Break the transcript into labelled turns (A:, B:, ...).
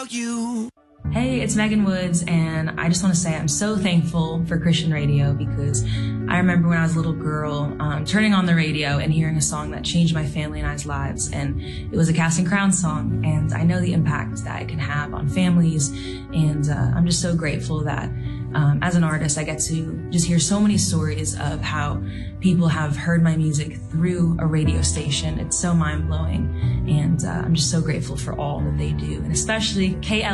A: you.
B: Hey, it's Megan Woods, and I just want to say I'm so thankful for Christian radio because I remember when I was a little girl turning on the radio and hearing a song that changed my family and I's lives, and it was a Casting Crowns song, and I know the impact that it can have on families, and I'm just so grateful that as an artist I get to just hear so many stories of how people have heard my music through a radio station. It's so mind-blowing, and I'm just so grateful for all that they do, and especially KL